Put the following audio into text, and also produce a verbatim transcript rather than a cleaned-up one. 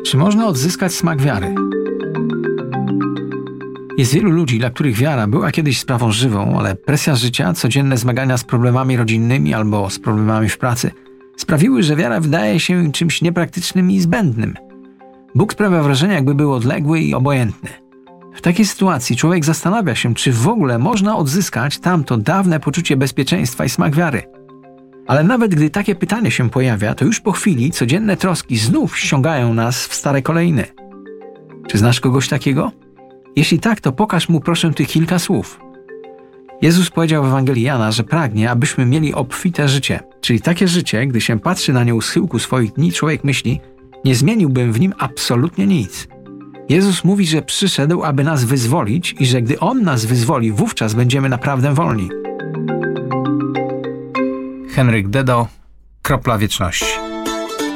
Czy można odzyskać smak wiary? Jest wielu ludzi, dla których wiara była kiedyś sprawą żywą, ale presja życia, codzienne zmagania z problemami rodzinnymi albo z problemami w pracy sprawiły, że wiara wydaje się im czymś niepraktycznym i zbędnym. Bóg sprawia wrażenie, jakby był odległy i obojętny. W takiej sytuacji człowiek zastanawia się, czy w ogóle można odzyskać tamto dawne poczucie bezpieczeństwa i smak wiary. Ale nawet gdy takie pytanie się pojawia, to już po chwili codzienne troski znów ściągają nas w stare kolejny. Czy znasz kogoś takiego? Jeśli tak, to pokaż mu proszę tych kilka słów. Jezus powiedział w Ewangelii Jana, że pragnie, abyśmy mieli obfite życie, czyli takie życie, gdy się patrzy na nie u schyłku swoich dni, człowiek myśli, nie zmieniłbym w nim absolutnie nic. Jezus mówi, że przyszedł, aby nas wyzwolić i że gdy On nas wyzwoli, wówczas będziemy naprawdę wolni. Henryk Dedo, Kropla Wieczności.